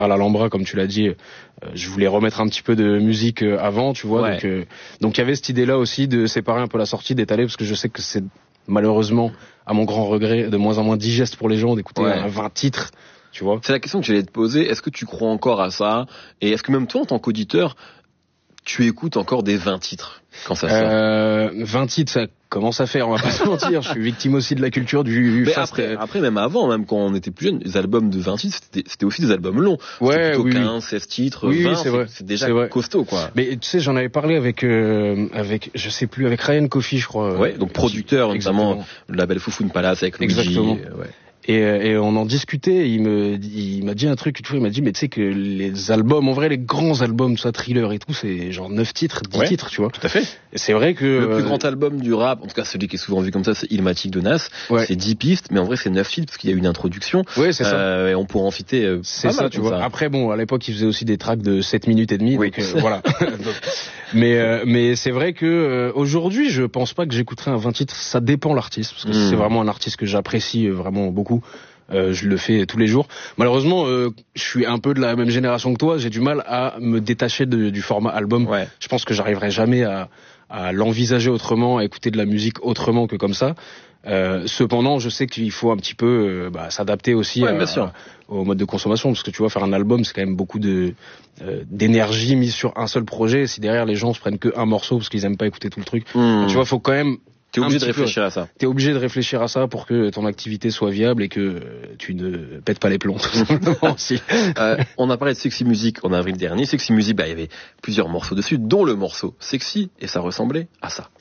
à l'Alhambra, comme tu l'as dit, je voulais remettre un petit peu de musique avant, tu vois. Ouais. Donc il y avait cette idée-là aussi de séparer un peu la sortie, d'étaler, parce que je sais que c'est malheureusement, à mon grand regret, de moins en moins digeste pour les gens d'écouter 20 titres, tu vois. C'est la question que j'allais te poser. Est-ce que tu crois encore à ça? Et est-ce que même toi, en tant qu'auditeur, tu écoutes encore des 20 titres quand ça sort? 20 titres, ça commence à faire, on va pas se mentir. Je suis victime aussi de la culture du fast. Après, même avant, même quand on était plus jeune, les albums de 20 titres, c'était aussi des albums longs. Ouais, c'était plutôt oui, 15, 16 titres, oui, 20, c'est vrai. c'est déjà costaud, quoi. Mais tu sais, j'en avais parlé avec, je sais plus, avec Ryan Coffey, je crois. Ouais, donc producteur, notamment, le label Foufoune Palace avec Luigi. Exactement. Ouais. Et on en discutait, il m'a dit un truc, tu vois, il m'a dit, mais tu sais que les albums, en vrai, les grands albums, tout ça, Thriller et tout, c'est genre 9 titres, 10 titres, tu vois. Tout à fait. Et c'est vrai que... Le plus grand album du rap, en tout cas celui qui est souvent vu comme ça, c'est Illmatic de Nas. Ouais. C'est 10 pistes, mais en vrai c'est 9 titres parce qu'il y a une introduction. Ouais, c'est ça. Et on pourra en citer c'est ça, tu vois. Ça. Après, bon, à l'époque, il faisait aussi des tracks de 7 minutes et demie, donc voilà. Mais c'est vrai que aujourd'hui, je pense pas que j'écouterai un 20 titres, ça dépend l'artiste, parce que c'est vraiment un artiste que j'apprécie vraiment beaucoup. Je le fais tous les jours. Malheureusement, je suis un peu de la même génération que toi. J'ai du mal à me détacher du format album. Ouais. Je pense que j'arriverai jamais à l'envisager autrement, à écouter de la musique autrement que comme ça. Cependant, je sais qu'il faut un petit peu s'adapter aussi au mode de consommation, parce que tu vois, faire un album, c'est quand même beaucoup d'énergie mise sur un seul projet. Si derrière les gens se prennent que un morceau parce qu'ils aiment pas écouter tout le truc, tu vois, faut quand même. T'es obligé de réfléchir à ça. T'es obligé de réfléchir à ça pour que ton activité soit viable et que tu ne pètes pas les plombs, tout simplement aussi. On a parlé de Sexy Music en avril dernier. Sexy Music, il y avait plusieurs morceaux dessus, dont le morceau Sexy, et ça ressemblait à ça.